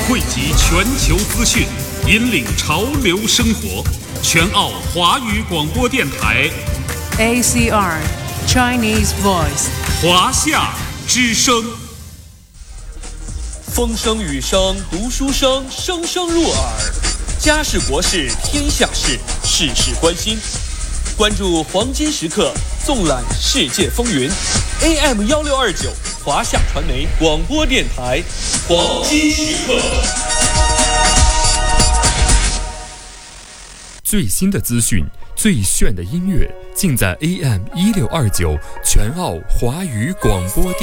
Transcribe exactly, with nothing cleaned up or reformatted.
汇集全球资讯，引领潮流生活。全澳华语广播电台 A C R Chinese Voice 华夏之声。 风声雨声读书声，声声入耳。家事国事天下事，事事关心。关注黄金时刻，纵览世界风云。A M 一六二九华夏传媒广播电台，黄金时刻。 最新的资讯，最炫的音乐，尽在 A M 一六二九全澳华语广播电台。